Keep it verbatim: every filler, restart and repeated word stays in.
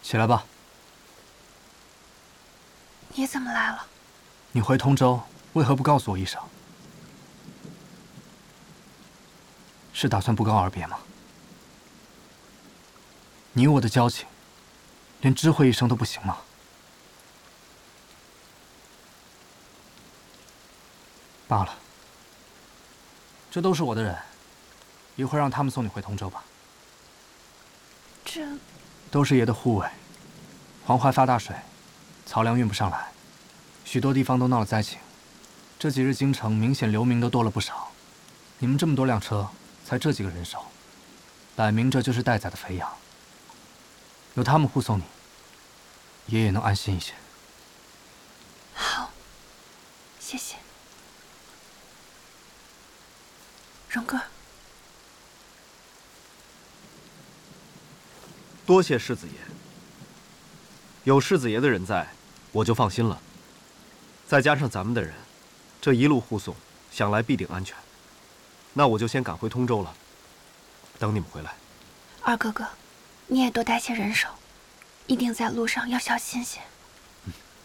起来吧。 你怎么来了？ 你回通州，为何不告诉我一声？是打算不告而别吗？你我的交情，连知会一声都不行吗？罢了，这都是我的人，一会儿让他们送你回通州吧。 这都是爷的护卫。黄淮发大水，漕粮运不上来，许多地方都闹了灾情。这几日京城明显流民都多了不少。你们这么多辆车，才这几个人手，摆明着就是待宰的肥羊。有他们护送你，爷也能安心一些。 好，谢谢，荣哥。 多谢世子爷。有世子爷的人在，我就放心了。再加上咱们的人，这一路护送，想来必定安全。那我就先赶回通州了，等你们回来。 二哥哥，你也多带些人手，一定在路上要小心些。